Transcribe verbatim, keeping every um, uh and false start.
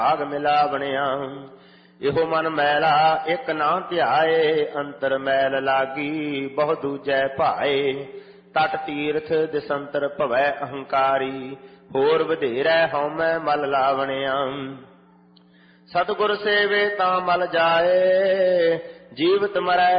ਭਾਗ ਮਿਲਾਵਣਿਆ। ਇਹੋ ਮਨ ਮੈਲਾ ਇੱਕ ਨਾ ਧਿਆਏ, ਅੰਤਰ ਮੈਲ ਲਾਗੀ ਬਹੁ ਦੂਜੈ ਭਾਏ। ਤਟ ਤੀਰਥ ਦਿਸੰਤਰ ਭਵੈ ਅਹੰਕਾਰੀ, ਹੋਰ ਵਧੇਰੈ ਹਉਮੈ ਮਲ ਲਾਵਣਿਆ। ਸਤਿਗੁਰ ਸੇਵੇ ਤਾਂ ਮਲ ਜਾਏ, ਜੀਵਤ ਮਰੈ